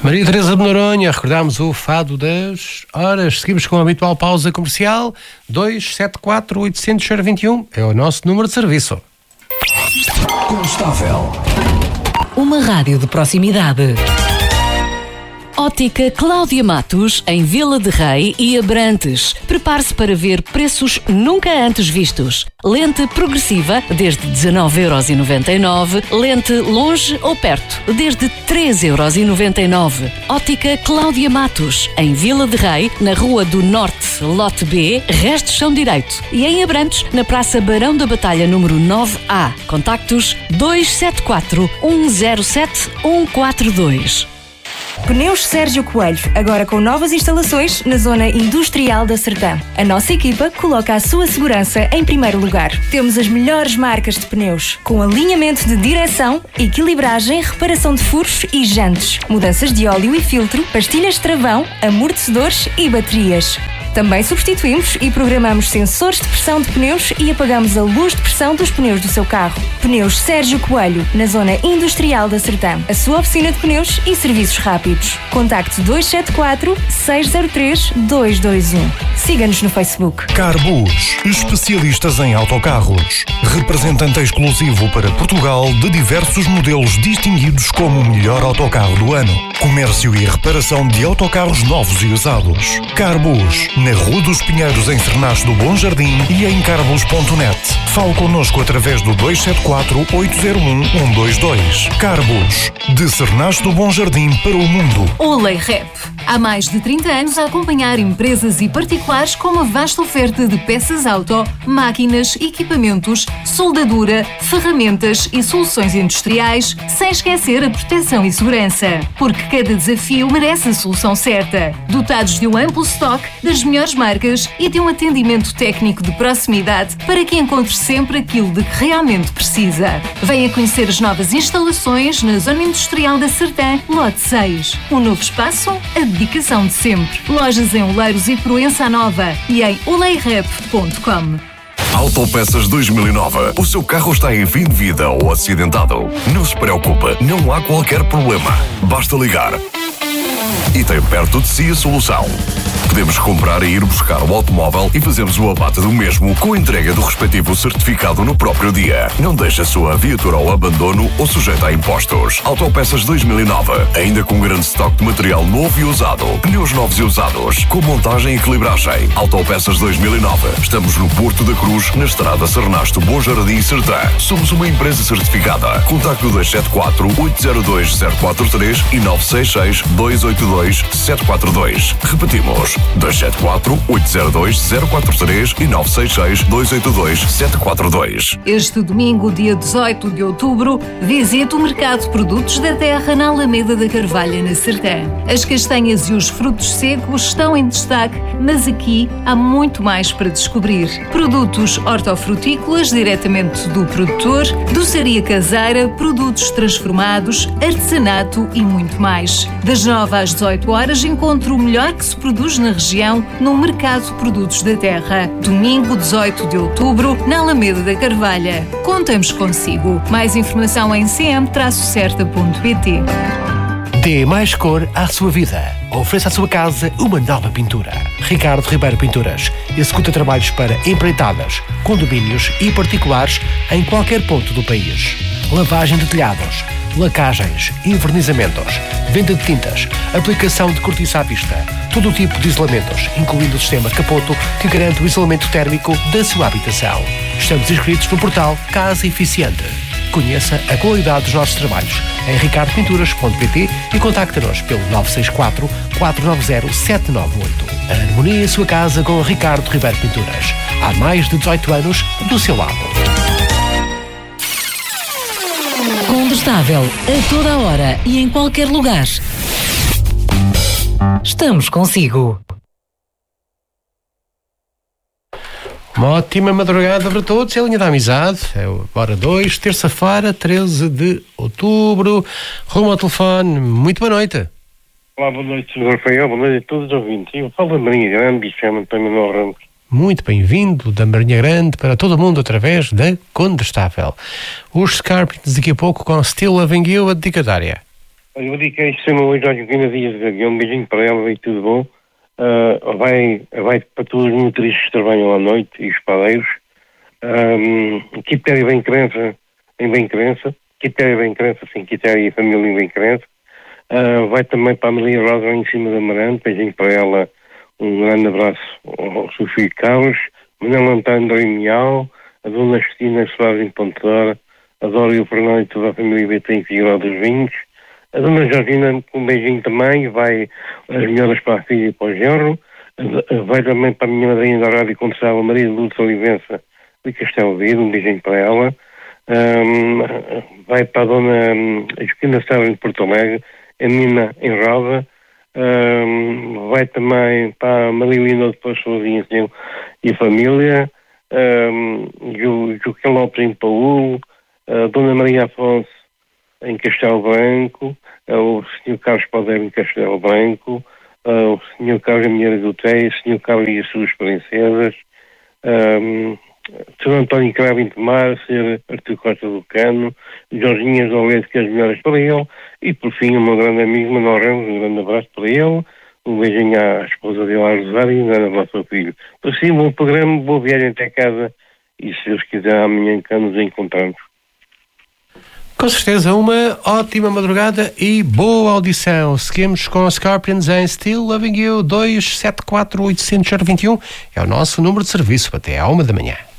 Maria Teresa de Noronha, recordámos o fado das horas. Seguimos com a habitual pausa comercial. 274-800-021 é o nosso número de serviço. Constável. Uma rádio de proximidade. Ótica Cláudia Matos, em Vila de Rei e Abrantes. Prepare-se para ver preços nunca antes vistos. Lente progressiva, desde 19,99€. Lente longe ou perto, desde 13,99€. Ótica Cláudia Matos, em Vila de Rei, na Rua do Norte, Lote B, resto chão direito. E em Abrantes, na Praça Barão da Batalha, número 9A. Contactos 274 107 142. Pneus Sérgio Coelho, agora com novas instalações na zona industrial da Sertã. A nossa equipa coloca a sua segurança em primeiro lugar. Temos as melhores marcas de pneus, com alinhamento de direção, equilibragem, reparação de furos e jantes, mudanças de óleo e filtro, pastilhas de travão, amortecedores e baterias. Também substituímos e programamos sensores de pressão de pneus e apagamos a luz de pressão dos pneus do seu carro. Pneus Sérgio Coelho, na zona industrial da Sertã. A sua oficina de pneus e serviços rápidos. Contacte 274-603-221. Siga-nos no Facebook. Carbus, especialistas em autocarros. Representante exclusivo para Portugal de diversos modelos distinguidos como o melhor autocarro do ano. Comércio e reparação de autocarros novos e usados. Carbus, na Rua dos Pinheiros, em Cernache do Bom Jardim e em carbus.net. Fale connosco através do 274-801-122. Carbus, de Cernache do Bom Jardim para o mundo. Olay Rep. Há mais de 30 anos a acompanhar empresas e particulares com uma vasta oferta de peças auto, máquinas, equipamentos, soldadura, ferramentas e soluções industriais, sem esquecer a proteção e segurança. Porque cada desafio merece a solução certa. Dotados de um amplo estoque das melhores marcas e de um atendimento técnico de proximidade para que encontre sempre aquilo de que realmente precisa. Venha conhecer as novas instalações na Zona Industrial da Sertã, Lote 6. Um novo espaço, a dedicação de sempre. Lojas em Oleiros e Proença Nova e em olayrep.com. Autopeças 2009. O seu carro está em fim de vida ou acidentado? Não se preocupe, não há qualquer problema. Basta ligar. E tem perto de si a solução. Podemos comprar e ir buscar o automóvel e fazemos o abate do mesmo com a entrega do respectivo certificado no próprio dia. Não deixe a sua viatura ao abandono ou sujeita a impostos. Autopeças 2009. Ainda com grande estoque de material novo e usado. Pneus novos e usados. Com montagem e equilibragem. Autopeças 2009. Estamos no Porto da Cruz, na estrada Cernache do Bom Jardim e Sertã. Somos uma empresa certificada. Contacte o 274-802-043 e 966-282-742. Repetimos. 274-802-043 e 966-282-742. Este domingo, dia 18 de outubro, visite o Mercado de Produtos da Terra na Alameda da Carvalha, na Sertã. As castanhas e os frutos secos estão em destaque, mas aqui há muito mais para descobrir. Produtos hortofrutícolas diretamente do produtor, doçaria caseira, produtos transformados, artesanato e muito mais. Das 9 às 18 horas encontre o melhor que se produz na região no Mercado de Produtos da Terra. Domingo, 18 de outubro, na Alameda da Carvalha. Contamos consigo. Mais informação em cm-certa.pt. Dê mais cor à sua vida. Ofereça à sua casa uma nova pintura. Ricardo Ribeiro Pinturas executa trabalhos para empreitadas, condomínios e particulares em qualquer ponto do país. Lavagem de telhados, lacagens, envernizamentos, venda de tintas, aplicação de cortiça à vista, todo o tipo de isolamentos, incluindo o sistema Capoto, que garante o isolamento térmico da sua habitação. Estamos inscritos no portal Casa Eficiente. Conheça a qualidade dos nossos trabalhos em ricardopinturas.pt e contacte-nos pelo 964-490-798. Harmonie a sua casa com Ricardo Ribeiro Pinturas. Há mais de 18 anos do seu lado. Condestável, a toda a hora e em qualquer lugar. Estamos consigo. Uma ótima madrugada para todos. É a linha da amizade. É hora 2, terça-feira, 13 de outubro. Rumo ao telefone. Muito boa noite. Olá, boa noite, Sr. Rafael. Boa noite a todos os ouvintes. Eu falo da Marinha Grande e chamo-me para Manuel Ramos. Muito bem-vindo da Marinha Grande para todo o mundo através da Condestável. Os Scarpins daqui a pouco com Still Loving You, a dedicatória. Olha, eu digo que isto é hoje a Joaquina Dias de Gavião, um beijinho para ela e tudo bom. Vai para todos os motoristas que trabalham à noite e os padeiros. Quitéria Bem-Crença em Bem-Crença. Quitéria Bem-Crença, sim, Quitéria e família em Bem-Crença. Vai também para a Maria Rosa em cima da Amarante, beijinho para ela, um grande abraço ao seu filho Carlos, Manuel Antônio em Miau, a Dona Cristina Soares em Pontedora, a Dora e o Fernando e toda a família BT em Figueiró dos Vinhos, a Dona Georgina com um beijinho também, vai as melhoras para a filha e para o genro, vai também para a minha madrinha da Rádio Condestava, Maria de Lourdes Olivença de Castelo Vido, um beijinho para ela, vai para a Dona Joaquina Sá em Porto Alegre, a Nina em Roda, vai também para a Marilina de Passozinho e a família, Joaquim Lopes em Paúl, a Dona Maria Afonso em Castelo Branco, o Sr. Carlos Padeiro em Castelo Branco, o Sr. Carlos Amieira do Teia, o Sr. Carlos e as suas princesas, Sr. António Cravo em Tomar, Sr. Artur Costa do Cano, Jorginhas do Leite, que as melhores para ele, e por fim o meu grande amigo Manuel Ramos, um grande abraço para ele, um beijinho à esposa dele, à Rosário, e um grande abraço ao filho. Por si, bom programa, boa viagem até casa, e se Deus quiser amanhã cá nos encontramos. Com certeza, uma ótima madrugada e boa audição. Seguimos com Scorpions em Still Loving You. 274-800-21 é o nosso número de serviço até à 1 da manhã.